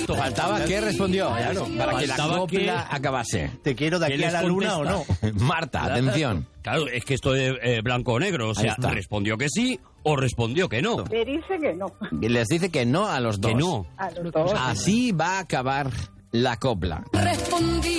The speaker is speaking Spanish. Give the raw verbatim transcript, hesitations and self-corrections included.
esto. Faltaba que respondió, claro, para que la Faltaba copla que- acabase. ¿Te quiero de ¿Qué aquí a les la luna o no? contesta? Marta, atención. Claro, es que esto de eh, blanco o negro, o Ahí sea, está. respondió que sí o respondió que no. Le dice que no. Les dice que no a los dos. Que no. A los dos. Así va a acabar la copla. Respondí.